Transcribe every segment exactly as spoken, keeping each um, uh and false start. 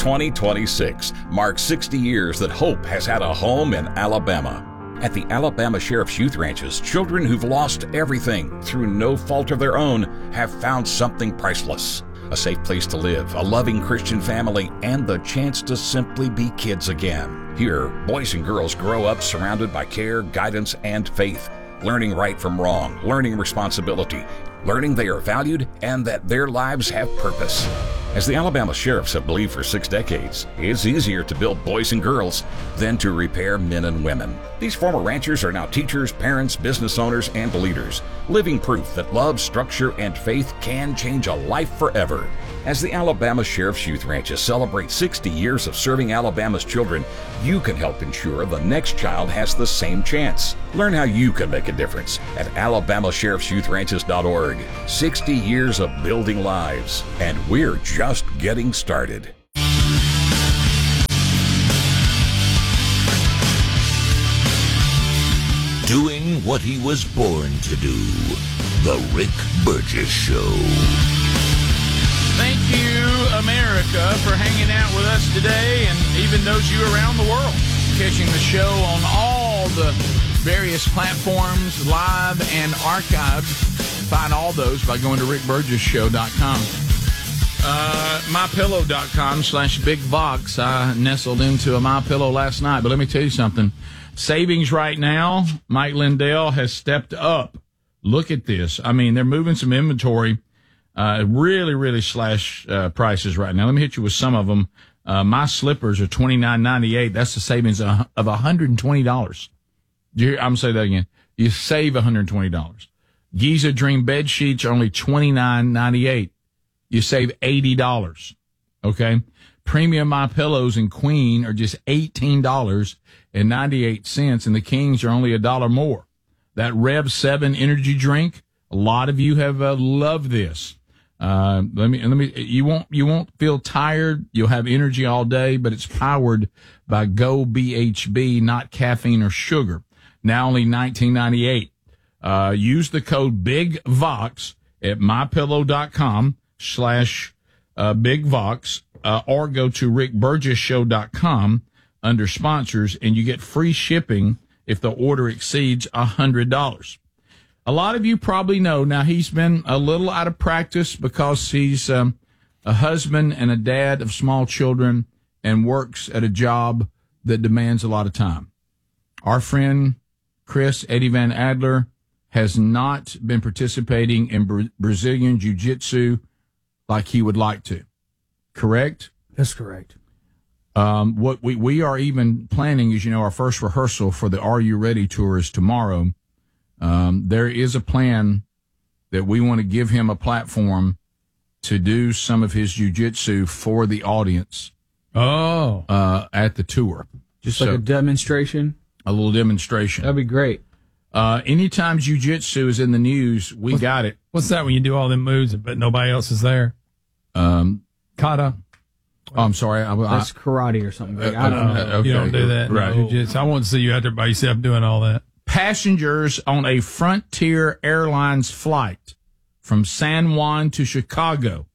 twenty twenty-six marks sixty years that hope has had a home in Alabama. At the Alabama Sheriff's Youth Ranches, children who've lost everything through no fault of their own have found something priceless. A safe place to live, a loving Christian family, and the chance to simply be kids again. Here, boys and girls grow up surrounded by care, guidance, and faith, learning right from wrong, learning responsibility, learning they are valued and that their lives have purpose. As the Alabama Sheriffs have believed for six decades, it's easier to build boys and girls than to repair men and women. These former ranchers are now teachers, parents, business owners, and leaders, living proof that love, structure, and faith can change a life forever. As the Alabama Sheriff's Youth Ranches celebrate sixty years of serving Alabama's children, you can help ensure the next child has the same chance. Learn how you can make a difference at alabama sheriffs youth ranches dot org. sixty years of building lives, and we're just getting started. Doing what he was born to do. The Rick Burgess Show. Thank you, America, for hanging out with us today, and even those of you around the world catching the show on all the various platforms, live and archived. Find all those by going to rick burgess show dot com. Uh, my pillow dot com slash big vox. I nestled into a MyPillow last night, but let me tell you something. Savings right now, Mike Lindell has stepped up. Look at this. I mean, they're moving some inventory. Uh, really, really slash uh, prices right now. Let me hit you with some of them. Uh, my slippers are twenty-nine ninety-eight. That's a savings of one hundred twenty dollars. You hear, I'm going to say that again. You save one hundred twenty dollars. Giza Dream bed sheets are only twenty-nine ninety-eight. You save eighty dollars. Okay. Premium My Pillows and Queen are just eighteen dollars and ninety-eight cents, and the Kings are only a dollar more. That Rev seven energy drink, a lot of you have uh, loved this. Uh, let me, let me, you won't, you won't feel tired. You'll have energy all day, but it's powered by Go B H B, not caffeine or sugar. Now only nineteen ninety-eight. Uh, use the code BIGVOX at mypillow.com slash, uh, BigVox, uh, or go to rick burgess show dot com under sponsors, and you get free shipping if the order exceeds a hundred dollars. A lot of you probably know now he's been a little out of practice because he's um, a husband and a dad of small children and works at a job that demands a lot of time. Our friend Chris Eddie Van Adler has not been participating in Bra- Brazilian Jiu-Jitsu like he would like to. Correct? That's correct. Um, what we, we are even planning, as you know, our first rehearsal for the Are You Ready tour is tomorrow. Um, there is a plan that we want to give him a platform to do some of his jiu-jitsu for the audience. Oh. Uh, at the tour. Just So, like a demonstration? a little demonstration. That'd be great. Uh, anytime jiu-jitsu is in the news, we what's, got it. What's that when you do all them moves but nobody else is there? Um, Kata. Oh, I'm sorry. I, I, That's karate or something. Uh, I don't know. uh, okay. You don't do that. Right. No. Jiu-jitsu. I want to see you out there by yourself doing all that. Passengers on a Frontier Airlines flight from San Juan to Chicago.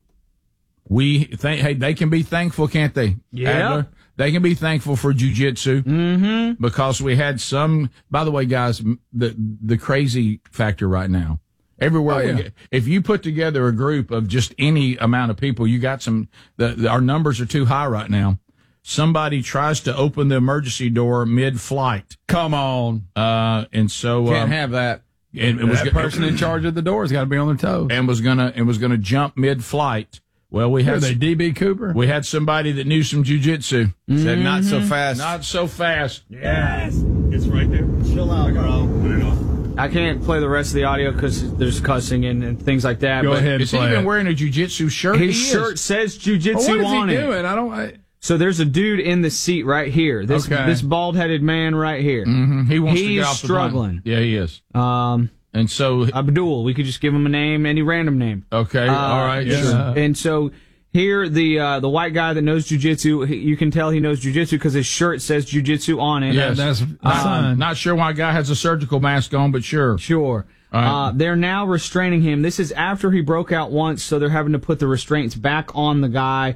We think, hey, they can be thankful, can't they? Yeah. Adler? They can be thankful for jiu-jitsu Mm-hmm. because we had some, by the way, guys, the, the crazy factor right now. Everywhere, Oh, we yeah. get, if you put together a group of just any amount of people, you got some, the, the, our numbers are too high right now. Somebody tries to open the emergency door mid-flight. Come on. Uh, and so, Can't um, have that. and it was that person in charge of the door has got to be on their toes. and was gonna, and was gonna jump mid-flight. Well, we Are had, they D B Cooper? we had somebody that knew some jujitsu. Said not so fast. Not so fast. Yes, it's right there. Chill out, bro. Put it on. I can't play the rest of the audio because there's cussing and, and things like that. Go but ahead. Is he play even it. wearing a jujitsu shirt? His He is. shirt says Well, jiu-jitsu what is on he it. doing? I don't. I, So there's a dude in the seat right here. This Okay. this bald-headed man right here. Mhm. He wants to He's get off the struggling. plane. Yeah, he is. Um, And so, Abdul. We could just give him a name, any random name. okay, Uh, all right, yeah. sure. And so here, the uh, the white guy that knows jujitsu, he- you can tell he knows jujitsu because his shirt says jujitsu on it. Yes. that's Uh, son. not sure why a guy has a surgical mask on, but sure. Sure. All right. Uh, they're now restraining him. This is after he broke out once, so they're having to put the restraints back on the guy.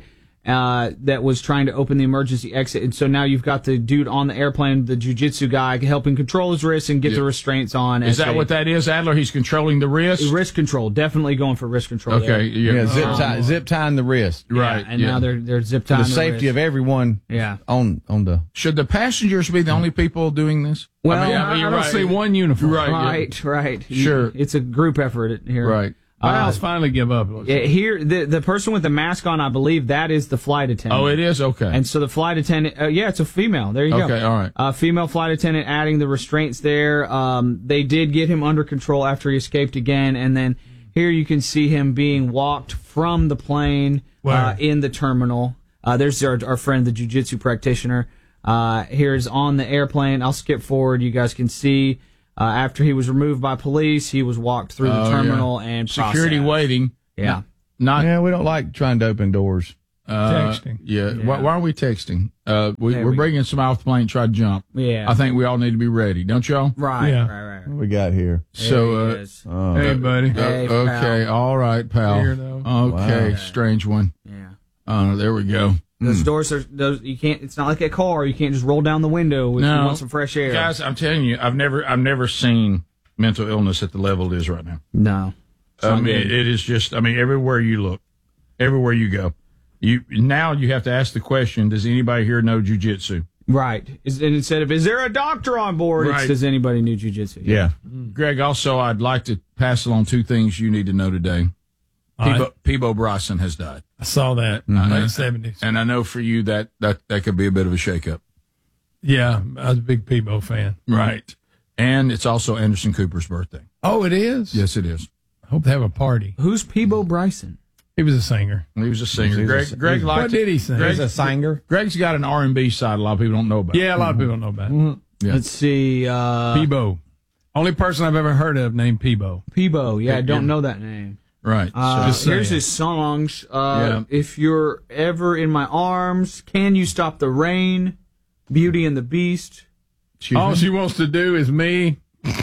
uh, that was trying to open the emergency exit. And so now you've got the dude on the airplane, the jiu-jitsu guy, helping control his wrists and get Yeah. the restraints on. Is that they- what that is, Adler? He's controlling the wrist? Wrist control. Definitely going for wrist control. Okay. there. Yeah. Yeah, zip, Um, tie, zip tying the wrist. Right. Yeah, and yeah. now they're they're zip For tying the safety of everyone Yeah. on on the. Should the passengers be the only people doing this? Well, I, mean, I, I mean, I you're don't right. see one uniform. Right. yeah. Right, right. Sure. It's a group effort here. Right. Miles finally give up. it looks Yeah, like. here, the the person with the mask on, I believe that is the flight attendant. Oh, it is? Okay. And so the flight attendant, uh, yeah, it's a female. There you go. Okay, all right. Uh, female flight attendant adding the restraints there. Um, they did get him under control after he escaped again. And then here you can see him being walked from the plane uh, in the terminal. Uh, there's our, our friend, the jiu-jitsu practitioner. Uh, here's on the airplane. I'll skip forward. You guys can see uh, after he was removed by police, he was walked through the Oh, terminal yeah. and security processed. waiting. Yeah. Not. Yeah, we don't like trying to open doors. Uh, Texting. Yeah. Yeah. Why, why are we texting? Uh, we, There we're we- bringing some off the plane, try to jump. Yeah. I think we all need to be ready, don't y'all? Right, Yeah. right, right. What we got here? So, There he uh, is. Oh, Hey, buddy. Hey, Uh, okay. pal. All right, pal. Weirdo. Okay. Wow. Strange one. Yeah. Uh, there we go. Those doors are those you can't. It's not like a car. You can't just roll down the window if No. you want some fresh air. Guys, I'm telling you, I've never, I've never seen mental illness at the level it is right now. No. I mean, it, it is just. I mean, everywhere you look, everywhere you go, you now you have to ask the question: does anybody here know jujitsu? Right. Is, and instead of is there a doctor on board? Right. It's does anybody know jujitsu? yeah. Greg, also, I'd like to pass along two things you need to know today. All Peebo, right. Peebo Bryson has died, I saw that in the late seventies. and I know for you that that that could be a bit of a shakeup. Yeah, I was a big Peebo fan. Right. And it's also Anderson Cooper's birthday. Oh, it is? Yes, it is. I hope they have a party. Who's Peebo Bryson? He was a singer. He was a singer. He's a- Greg, Greg liked What did he sing? Greg, He's a singer. Greg's got an R and B side a lot of people don't know about. Yeah, a lot of people don't know about it. Yeah. Let's see. Uh, Peebo. Only person I've ever heard of named Peebo. Peebo. Yeah, I don't Yeah. know that name. Right. Uh, Just here's saying. his songs. Uh, Yeah. If you're ever in my arms, can you stop the rain? Beauty and the Beast. Excuse All me? she wants to do is me.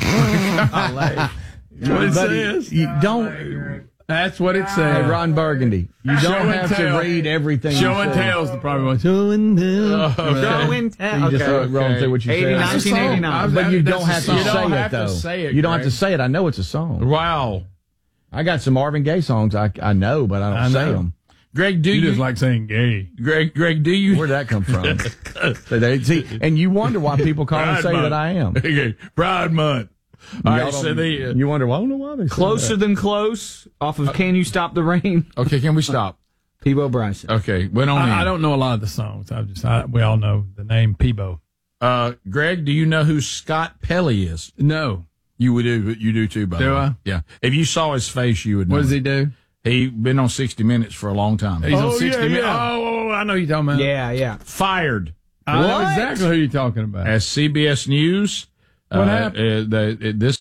That's what it Buddy, says. you don't. That's what it Hey, says. Ron Burgundy. You Show don't and have to tell. read everything. Show you and say. tell's the probably one. Show and tell. Show and tell. You just Okay. run through what you eighty, said. nineteen eighty-nine. But you That's don't a have to song. say You don't it have to though. say it, You don't have Greg. to say it. I know it's a song. Wow. I got some Marvin Gaye songs I I know, but I don't I say know. them. Greg, do You you, just like saying gay. Greg, Greg, do you? Where'd that come from? So they, see, and you wonder why people call and Pride say Month. that I am. Okay, Pride Month. All Y'all right, so don't- the, uh, you wonder, well, I don't know why they say Closer that. Than Close off of Can You Stop the Rain? okay, can we stop? Peebo Bryson. Okay, went on in. I, I don't know a lot of the songs. I just I, we all know the name Peebo. Uh, Greg, do you know who Scott Pelley is? No. You would do, you do too, by the Do way. I? Yeah. If you saw his face, you would know. What does he do? He been on sixty minutes for a long time. He's Oh, on sixty yeah, minutes. yeah. Oh, oh, I know who you're talking about. Yeah, yeah. Fired I know What? exactly who you're talking about. as C B S News. What uh, happened? Uh, the, it, this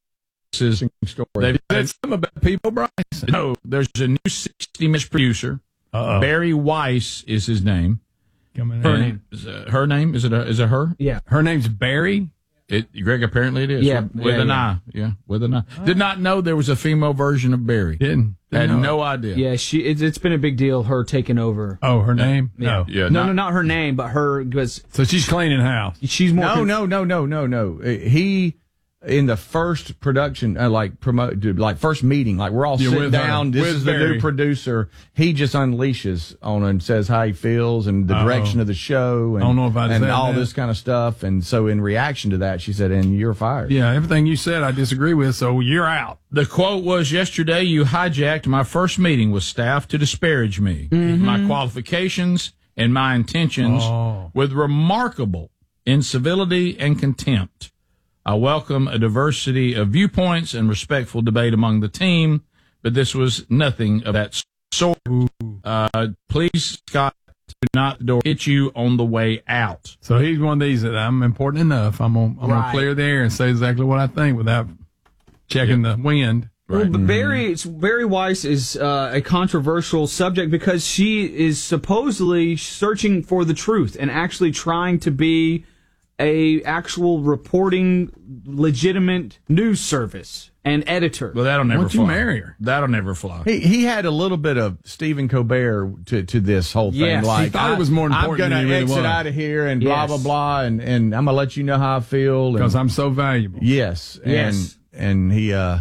is Story. they've Said something about Peebo Bryson. no. There's a new sixty minutes producer. Uh-oh. Barry Weiss is his name. Coming Her in. name. Is, uh, her name is it? A, is it her? Yeah. Her name's Barry. It, Greg, apparently it is. Yeah, with, with yeah, an yeah. I. Yeah, with an I. Did not know there was a female version of Barry. Didn't. Had didn't know. no idea. Yeah, she. It's, it's been a big deal, her taking over. Oh, her name? No. Yeah. no, not- no, not her name, but her, because So she's cleaning house. she's more. No, con- no, no, no, no, no. Uh, He in the first production, uh, like promote, like first meeting, like we're all You're sitting with her. down. This With is the Barry. new producer. He just unleashes on her and says how he feels and the Uh-oh. direction of the show. And, I don't know if I'd and said all that. this kind of stuff. And so in reaction to that, she said, "And you're fired." Yeah, everything you said I disagree with, so you're out. The quote was, yesterday you hijacked my first meeting with staff to disparage me, my qualifications, and my intentions Oh. with remarkable incivility and contempt. I welcome a diversity of viewpoints and respectful debate among the team, but this was nothing of that sort. Uh, please, Scott, do not the door hit you on the way out. So he's one of these that I'm important enough. I'm gonna, I'm Right. gonna clear the air and say exactly what I think without checking the wind. Well, but Barry, Barry Weiss is uh, a controversial subject because she is supposedly searching for the truth and actually trying to be a actual reporting, legitimate news service and editor. Well, that'll never Why don't fly. you marry her? That'll never fly. He he had a little bit of Stephen Colbert to, to this whole thing. Yes, he like thought it was more important I'm going than to he really exit was. out of here and blah Yes. blah blah, and, and I'm going to let you know how I feel. Because And, I'm so valuable. yes, and Yes. and he uh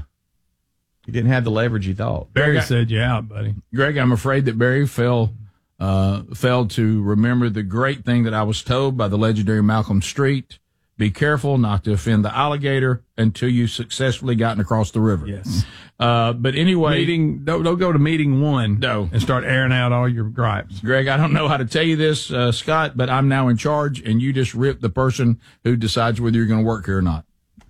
he didn't have the leverage he thought. Barry Greg, I- said you out, buddy. Greg, I'm afraid that Barry fell uh, failed to remember the great thing that I was told by the legendary Malcolm Street. Be careful not to offend the alligator until you've successfully gotten across the river. Yes. Uh, but anyway, Meeting. Don't, don't go to meeting one. No. And start airing out all your gripes. Greg, I don't know how to tell you this, uh, Scott, but I'm now in charge, and you just ripped the person who decides whether you're going to work here or not.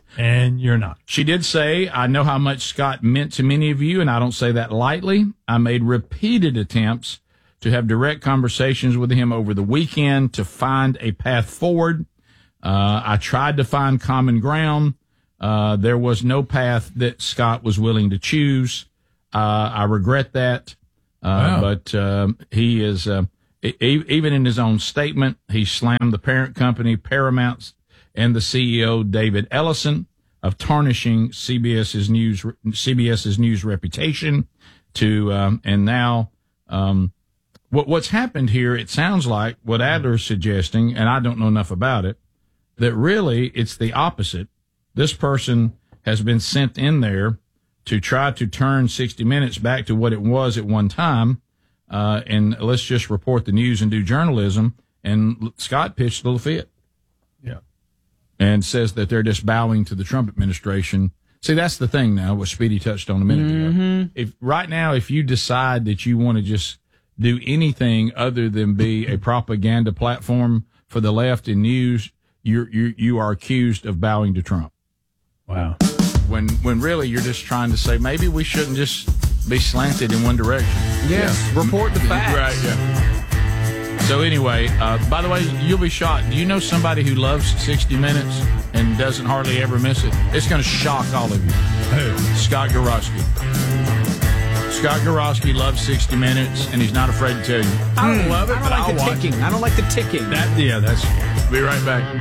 And you're not. She did say, I know how much Scott meant to many of you, and I don't say that lightly. I made repeated attempts to have direct conversations with him over the weekend to find a path forward. Uh, I tried to find common ground. Uh, there was no path that Scott was willing to choose. Uh, I regret that. Uh, Wow. but, um, he is, uh, e- even in his own statement, he slammed the parent company, Paramount, and the C E O, David Ellison, of tarnishing CBS's news, CBS's news reputation to, um, and now, um, what, what's happened here, it sounds like what Adler's suggesting, and I don't know enough about it, that really it's the opposite. This person has been sent in there to try to turn sixty minutes back to what it was at one time. Uh, and let's just report the news and do journalism. And Scott pitched a little fit. Yeah. And says that they're just bowing to the Trump administration. See, that's the thing now, what Speedy touched on a minute Mm-hmm. ago. If right now, if you decide that you want to just do anything other than be a propaganda platform for the left in news, you're, you you are accused of bowing to Trump. Wow. When when really you're just trying to say maybe we shouldn't just be slanted in one direction. Yes, report the facts. Right, yeah. So anyway, uh, by the way, you'll be shocked. Do you know somebody who loves sixty minutes and doesn't hardly ever miss it? It's going to shock all of you. Who? Scott Gorosky. Scott Gorosky loves sixty minutes, and he's not afraid to tell you. I don't love it, but but I I'll like the watch ticking. I don't like the ticking. That yeah, that's. Be right back.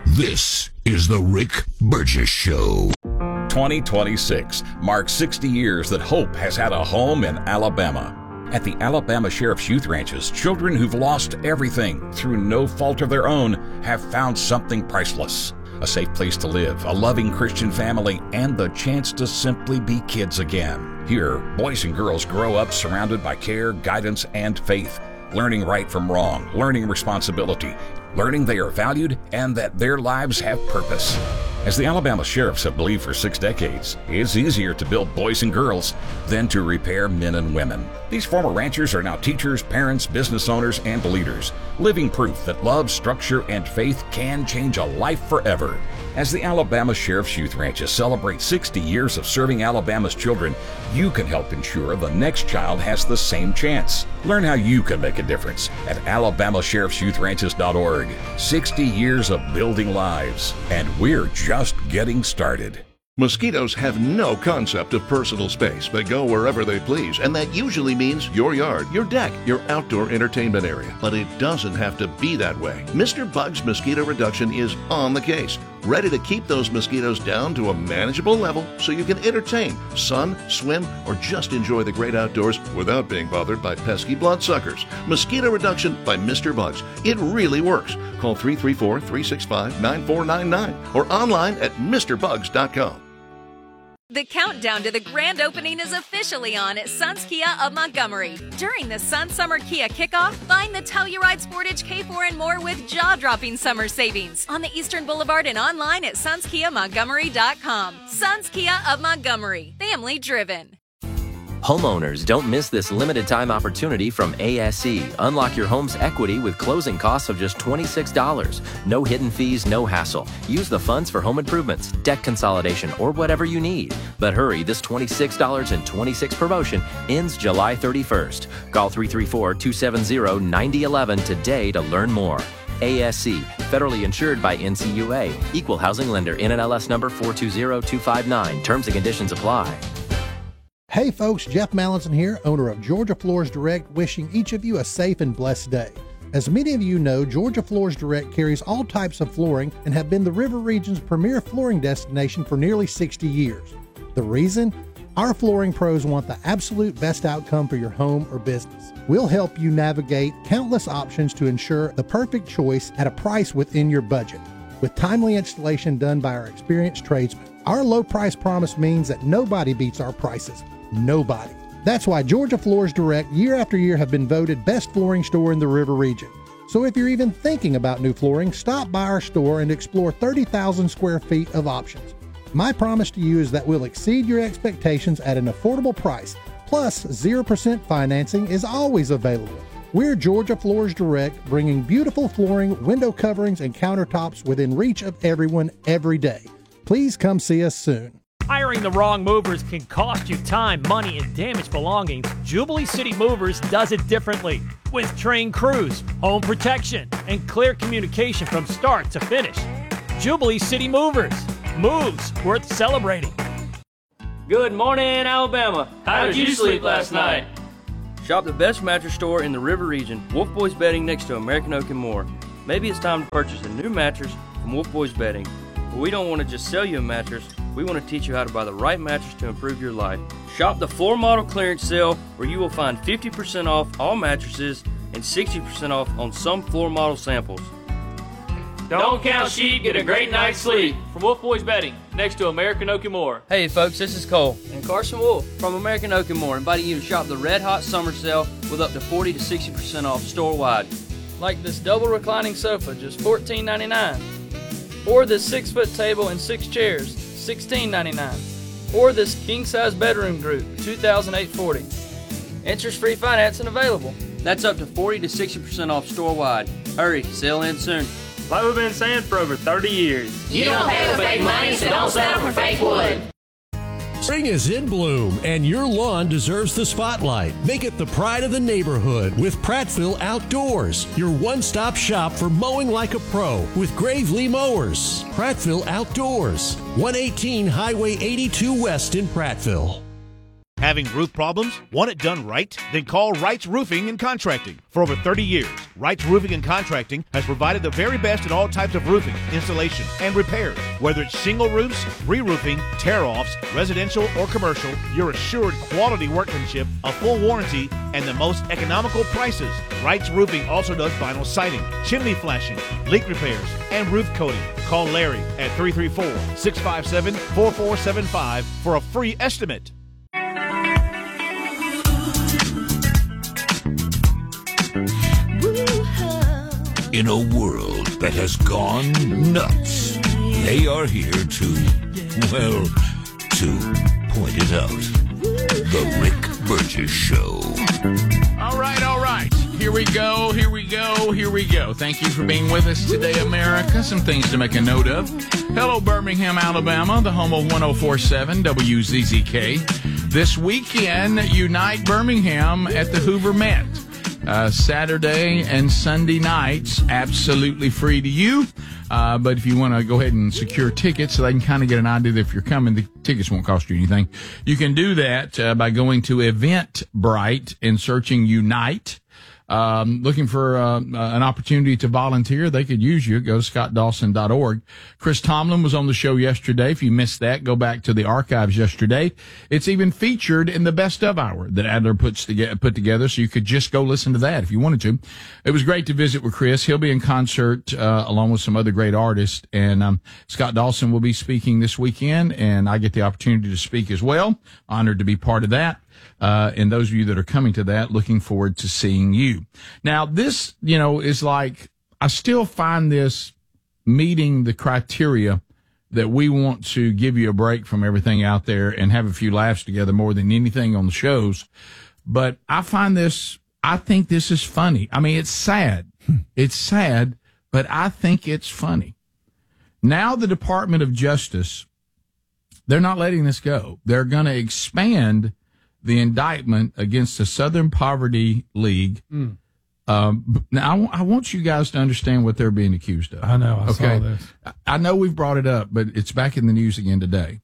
This is the Rick Burgess Show. twenty twenty-six marks sixty years that hope has had a home in Alabama. At the Alabama Sheriff's Youth Ranches, children who've lost everything through no fault of their own have found something priceless. A safe place to live, a loving Christian family, and the chance to simply be kids again. Here, boys and girls grow up surrounded by care, guidance, and faith, learning right from wrong, learning responsibility, learning they are valued and that their lives have purpose. As the Alabama sheriffs have believed for six decades, it's easier to build boys and girls than to repair men and women. These former ranchers are now teachers, parents, business owners, and leaders, living proof that love, structure, and faith can change a life forever. As the Alabama Sheriff's Youth Ranches celebrate sixty years of serving Alabama's children, you can help ensure the next child has the same chance. Learn how you can make a difference at alabama sheriffs youth ranches dot org. sixty years of building lives, and we're just getting started. Mosquitoes have no concept of personal space, but go wherever they please, and that usually means your yard, your deck, your outdoor entertainment area. But it doesn't have to be that way. Mister Bug's Mosquito Reduction is on the case, ready to keep those mosquitoes down to a manageable level so you can entertain, sun, swim, or just enjoy the great outdoors without being bothered by pesky bloodsuckers. Mosquito Reduction by Mister Bugs. It really works. Call three three four, three six five, nine four nine nine or online at mister bugs dot com. The countdown to the grand opening is officially on at Suns Kia of Montgomery. During the Sun Summer Kia Kickoff, find the Telluride Sportage K four and more with jaw-dropping summer savings on the Eastern Boulevard and online at suns kia montgomery dot com. Suns Kia of Montgomery, family driven. Homeowners, don't miss this limited time opportunity from A S E. Unlock your home's equity with closing costs of just twenty-six dollars. No hidden fees, no hassle. Use the funds for home improvements, debt consolidation, or whatever you need. But hurry, this twenty-six dollars and twenty-six cents promotion ends July thirty-first. Call three three four, two seven zero, nine zero one one today to learn more. A S E, federally insured by N C U A. Equal housing lender, N M L S number four two zero two five nine. Terms and conditions apply. Hey folks, Jeff Mallinson here, owner of Georgia Floors Direct, wishing each of you a safe and blessed day. As many of you know, Georgia Floors Direct carries all types of flooring and have been the River Region's premier flooring destination for nearly sixty years. The reason? Our flooring pros want the absolute best outcome for your home or business. We'll help you navigate countless options to ensure the perfect choice at a price within your budget. With timely installation done by our experienced tradesmen, our low price promise means that nobody beats our prices. Nobody. That's why Georgia Floors Direct year after year have been voted best flooring store in the River Region. So if you're even thinking about new flooring, stop by our store and explore thirty thousand square feet of options. My promise to you is that we'll exceed your expectations at an affordable price. Plus, zero percent financing is always available. We're Georgia Floors Direct, bringing beautiful flooring, window coverings, and countertops within reach of everyone every day. Please come see us soon. Hiring the wrong movers can cost you time, money, and damaged belongings. Jubilee City Movers does it differently. With trained crews, home protection, and clear communication from start to finish. Jubilee City Movers. Moves worth celebrating. Good morning, Alabama. How did you sleep last night? Shop the best mattress store in the River Region, Wolf Boys Bedding next to American Oak and more. Maybe it's time to purchase a new mattress from Wolf Boys Bedding. But we don't want to just sell you a mattress. We want to teach you how to buy the right mattress to improve your life. Shop the floor model clearance sale where you will find fifty percent off all mattresses and sixty percent off on some floor model samples. Don't count sheep, get a great night's sleep. From Wolf Boys Bedding, next to American Oak and More. Hey folks, this is Cole and Carson Wolf from American Oak and More, inviting you to shop the Red Hot Summer Sale with up to forty to sixty percent off store-wide. Like this double reclining sofa, just fourteen ninety-nine. Or this six-foot table and six chairs, sixteen ninety-nine. Or this king-size bedroom group, two thousand eight hundred forty dollars. Interest-free financing available. That's up to forty to sixty percent off store-wide. Hurry, sale ends soon. Like we've been saying for over thirty years. You don't pay with fake money, so don't settle for fake wood. Spring is in bloom, and your lawn deserves the spotlight. Make it the pride of the neighborhood with Prattville Outdoors, your one-stop shop for mowing like a pro with Gravely Mowers. Prattville Outdoors, one eighteen Highway eighty-two West in Prattville. Having roof problems? Want it done right? Then call Wright's Roofing and Contracting. For over thirty years, Wright's Roofing and Contracting has provided the very best in all types of roofing, installation, and repairs. Whether it's shingle roofs, re-roofing, tear-offs, residential or commercial, you're assured quality workmanship, a full warranty, and the most economical prices. Wright's Roofing also does vinyl siding, chimney flashing, leak repairs, and roof coating. Call Larry at three three four, six five seven, four four seven five for a free estimate. In a world that has gone nuts, they are here to, well, to point it out. The Rick Burgess Show. All right, all right. Here we go, here we go, here we go. Thank you for being with us today, America. Some things to make a note of. Hello, Birmingham, Alabama, the home of one oh four point seven W Z Z K. This weekend, Unite Birmingham at the Hoover Met. Uh, Saturday and Sunday nights, absolutely free to you. Uh, but if you want to go ahead and secure tickets so they can kind of get an idea that if you're coming, the tickets won't cost you anything. You can do that uh, by going to Eventbrite and searching Unite. Um, looking for uh, an opportunity to volunteer, they could use you. Go to scott dawson dot org. Chris Tomlin was on the show yesterday. If you missed that, go back to the archives yesterday. It's even featured in the Best of Hour that Adler puts together, put together, so you could just go listen to that if you wanted to. It was great to visit with Chris. He'll be in concert uh, along with some other great artists, and um, Scott Dawson will be speaking this weekend, and I get the opportunity to speak as well. Honored to be part of that. Uh, and those of you that are coming to that, looking forward to seeing you. Now, this, you know, is like, I still find this meeting the criteria that we want to give you a break from everything out there and have a few laughs together more than anything on the shows. But I find this, I think this is funny. I mean, it's sad. It's sad, but I think it's funny. Now the Department of Justice, they're not letting this go. They're going to expand the indictment against the Southern Poverty League. Mm. Um, now, I, w- I want you guys to understand what they're being accused of. I know. I okay? saw this. I know we've brought it up, but it's back in the news again today.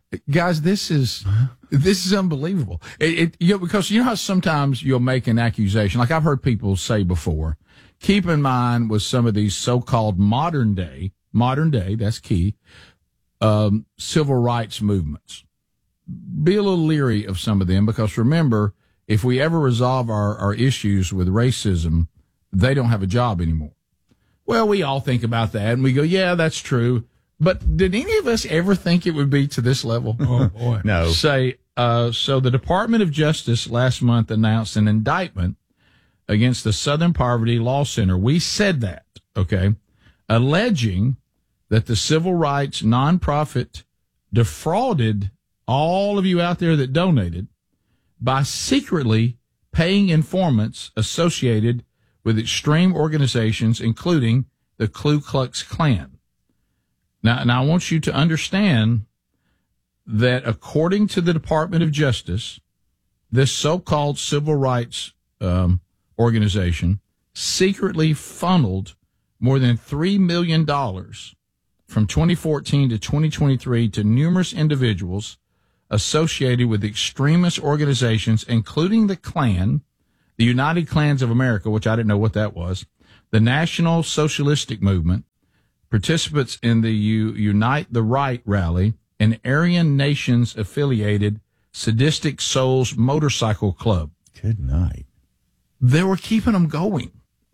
Guys, this is this is unbelievable. It, it you know, because you know how sometimes you'll make an accusation, like I've heard people say before. Keep in mind with some of these so-called modern day, modern day, that's key, um, civil rights movements. Be a little leery of some of them, because remember, if we ever resolve our, our issues with racism, they don't have a job anymore. Well, we all think about that and we go, yeah, that's true. But did any of us ever think it would be to this level? Oh, boy. No. Say, uh, so the Department of Justice last month announced an indictment against the Southern Poverty Law Center. We said that, okay, alleging that the civil rights nonprofit defrauded all of you out there that donated by secretly paying informants associated with extreme organizations, including the Ku Klux Klan. Now, now I want you to understand that according to the Department of Justice, this so-called civil rights um, organization secretly funneled more than three million dollars from twenty fourteen to twenty twenty-three to numerous individuals associated with extremist organizations, including the Klan, the United Klans of America, which I didn't know what that was, the National Socialistic Movement, participants in the U- Unite the Right rally, and Aryan Nations affiliated Sadistic Souls Motorcycle Club. Good night. They were keeping them going.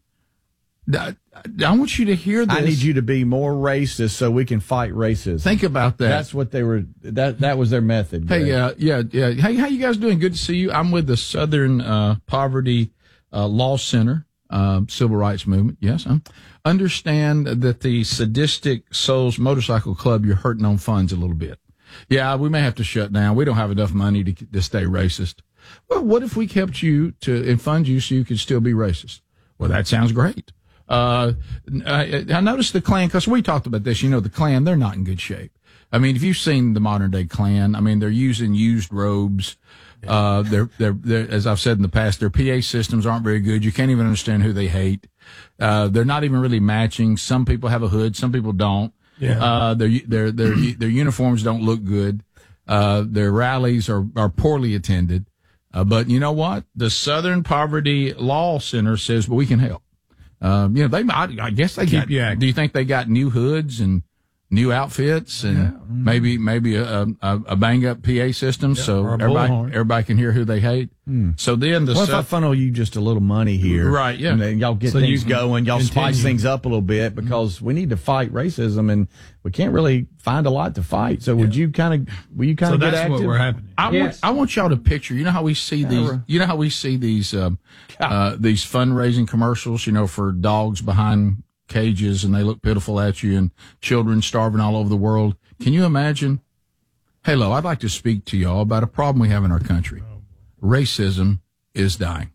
I, I want you to hear this. I need you to be more racist so we can fight racism. Think about that. That's what they were. That that was their method. Hey, Greg. uh, yeah, yeah. Hey, how you guys doing? Good to see you. I'm with the Southern uh, Poverty uh, Law Center, uh, Civil Rights Movement. Yes, I understand that the Sadistic Souls Motorcycle Club, you're hurting on funds a little bit. Yeah, we may have to shut down. We don't have enough money to to stay racist. Well, what if we kept you to and fund you so you could still be racist? Well, that sounds great. Uh, I, I noticed the Klan, because we talked about this, you know, the Klan, they're not in good shape. I mean, if you've seen the modern day Klan, I mean, they're using used robes. Uh, they're, they're, they're, as I've said in the past, their P A systems aren't very good. You can't even understand who they hate. Uh, they're not even really matching. Some people have a hood, some people don't. Yeah. Uh, their, their, their, their uniforms don't look good. Uh, their rallies are, are poorly attended. Uh, but you know what? The Southern Poverty Law Center says, well, we can help. Um, you know, they, I, I guess they Keep got, you active. do you think they got new hoods and new outfits and Yeah. maybe, maybe a, a, a bang up P A system Yeah, so or a everybody, bullhorn. everybody can hear who they hate? Hmm. So then the What if I South- funnel you just a little money here? Right, yeah. And then y'all get So you things can going. Y'all spice continue. things up a little bit because we need to fight racism and we can't really find a lot to fight. So would you kind of, will you kind So of get that's what active? we're happening. I want I want y'all to picture. You know how we see these. You know how we see these um, uh, these fundraising commercials. You know, for dogs behind cages and they look pitiful at you, and children starving all over the world. Can you imagine? Hello, I'd like to speak to y'all about a problem we have in our country. Racism is dying.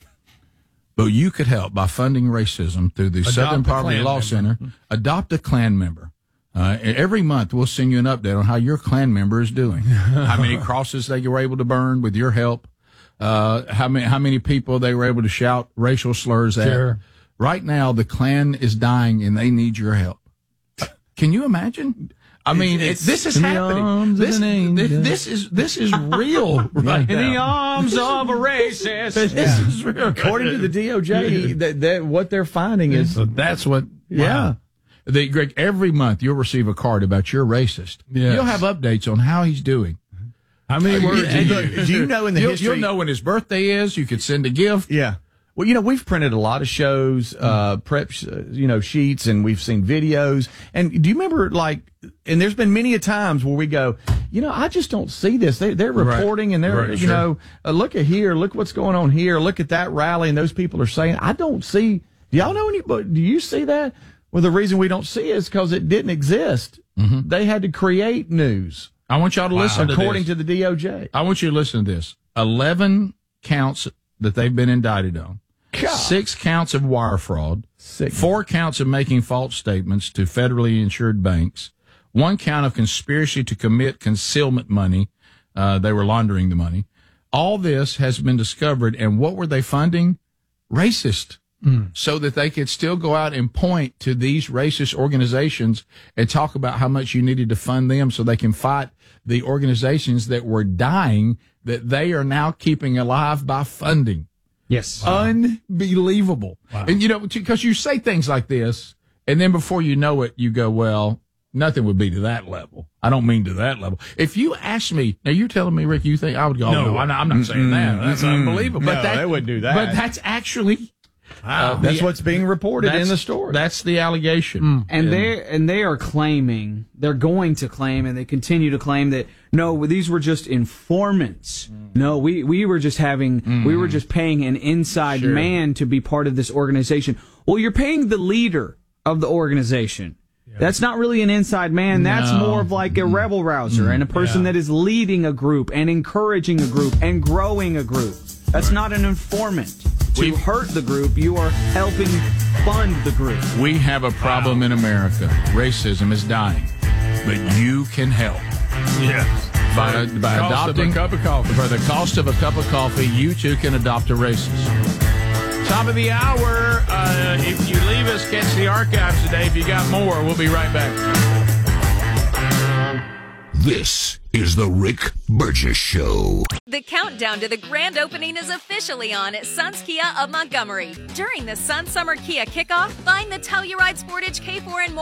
But you could help by funding racism through the Adopt Southern a Poverty Klan Law member. Center. Adopt a Klan member. Uh, every month we'll send you an update on how your Klan member is doing, how many crosses they were able to burn with your help, uh, how many how many people they were able to shout racial slurs at. Sure. Right now, the Klan is dying and they need your help. Can you imagine? I mean, it, It's this is in the happening. arms of This, an angel. this, this is this is real right In the now. arms of a racist. This is real. According to the D O J, that, that what they're finding is So that's what. Yeah. Wow. They, Greg, every month you'll receive a card about your racist. Yes. You'll have updates on how he's doing. How many words And do you- do you know in the you'll, history- You'll know when his birthday is. You could send a gift. Yeah. Well, you know, we've printed a lot of shows, uh, prep, sh- you know, sheets, and we've seen videos. And do you remember, like, and there's been many a times where we go, you know, I just don't see this. They, they're Right. reporting and they're, Right, you sure. know, uh, look at here, look what's going on here, look at that rally, and those people are saying, I don't see. Do y'all know any? Do you see that? Well, the reason we don't see it is because it didn't exist. Mm-hmm. They had to create news. I want y'all to listen to according this. to the D O J. I want you to listen to this. eleven counts that they've been indicted on. God. Six counts of wire fraud. Four counts of making false statements to federally insured banks. One count of conspiracy to commit concealment money. Uh, they were laundering the money. All this has been discovered. And what were they funding? Racist. mm. so that they could still go out and point to these racist organizations and talk about how much you needed to fund them so they can fight the organizations that were dying that they are now keeping alive by funding. Yes. Wow. Unbelievable. Wow. And, you know, because you say things like this, and then before you know it, you go, well, nothing would be to that level. I don't mean to that level. If you ask me, now you're telling me, Rick, you think I would go, no, no I'm not, I'm not saying that. That's mm-mm. unbelievable. No, but that, they wouldn't do that. But that's actually... Wow. Uh, that's the, what's being reported in the story. That's the allegation. Mm. And they and they are claiming, they're going to claim, and they continue to claim that, no, these were just informants. Mm. No, we, we were just having, mm. we were just paying an inside sure. man to be part of this organization. Well, you're paying the leader of the organization. Yeah. That's not really an inside man. That's no. more of like a rebel rouser mm. and a person yeah. that is leading a group and encouraging a group and growing a group. That's right. not an informant. To We've, hurt the group, you are helping fund the group. We have a problem wow. in America. Racism is dying. But you can help. Yes. By, for by adopting a cup of coffee. For the cost of a cup of coffee, you too can adopt a racist. Top of the hour. Uh, if you leave us, catch the archives today. If you got more, we'll be right back. This is the Rick Burgess Show. The countdown to the grand opening is officially on at Suns Kia of Montgomery. During the Sun Summer Kia Kickoff, find the Telluride Sportage K four and more